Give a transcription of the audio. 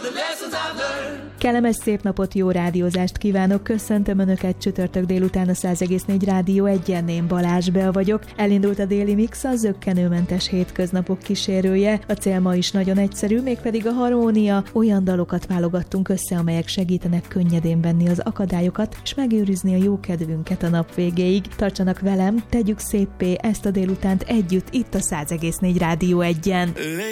Kellemes szép napot, jó rádiózást kívánok, köszöntöm Önöket csütörtök délután a 100,4 Rádió 1-en, én Balázs Bea vagyok. Elindult a Déli Mix, a zökkenőmentes hétköznapok kísérője. A cél ma is nagyon egyszerű, mégpedig a harmónia. Olyan dalokat válogattunk össze, amelyek segítenek könnyedén venni az akadályokat, és megőrizni a jó kedvünket a nap végéig. Tartsanak velem, tegyük széppé ezt a délutánt együtt itt a 100,4 Rádió 1-en.